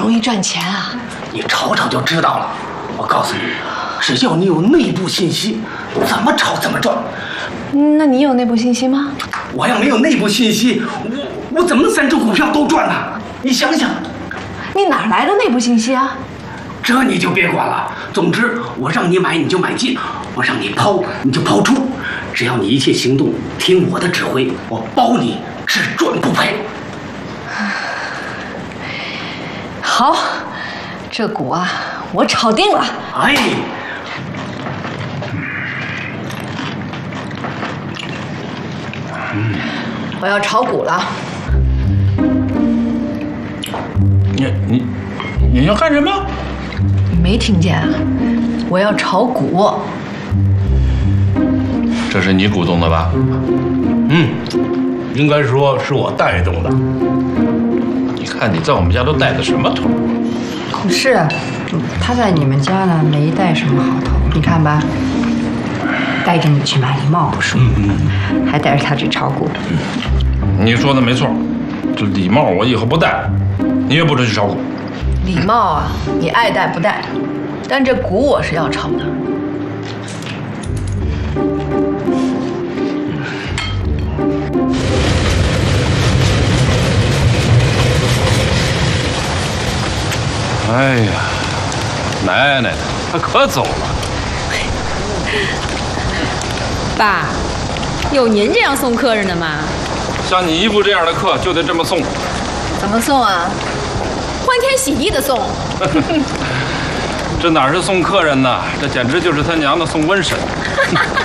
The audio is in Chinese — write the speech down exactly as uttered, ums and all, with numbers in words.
容易赚钱啊？ 你炒炒就知道了。我告诉你，只要你有内部信息，怎么炒怎么赚。 那你有内部信息吗？ 我要没有内部信息，我我怎么能三只股票都赚呢？你想想， 你哪来的内部信息啊？ 这你就别管了。总之，我让你买你就买进，我让你抛你就抛出，只要你一切行动听我的指挥，我包你只赚不赔。 好，这股啊，我炒定了。 哎， 我要炒股了。 你你你要干什么？ 你没听见啊？我要炒股。 这是你鼓动的吧？ 嗯，应该说是我带动的。 你看你在我们家都带的什么头？ 是，他在你们家呢没带什么好头，你看吧，带着你去买礼帽不说，还带着他去炒股。 你说的没错，这礼帽我以后不戴，你也不准去炒股。 礼帽啊，你爱戴不戴，但这股我是要炒的。 哎呀，奶奶的，他可走了。 爸，有您这样送客人的吗？ 像你姨夫这样的客就得这么送。 怎么送啊？ 欢天喜地的送。 这哪是送客人呢？这简直就是他娘的送瘟神。